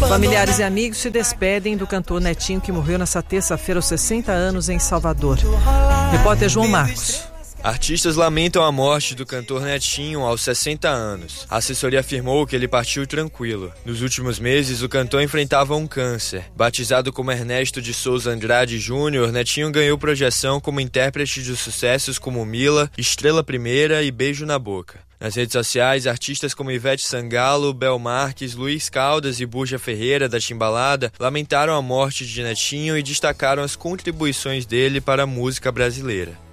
Familiares e amigos se despedem do cantor Netinho, que morreu nesta terça-feira aos 60 anos em Salvador. Repórter João Marcos. Artistas lamentam a morte do cantor Netinho aos 60 anos. A assessoria afirmou que ele partiu tranquilo. Nos últimos meses, o cantor enfrentava um câncer. Batizado como Ernesto de Souza Andrade Júnior, Netinho ganhou projeção como intérprete de sucessos como Mila, Estrela Primeira e Beijo na Boca. Nas redes sociais, artistas como Ivete Sangalo, Bel Marques, Luiz Caldas e Burja Ferreira, da Timbalada, lamentaram a morte de Netinho e destacaram as contribuições dele para a música brasileira.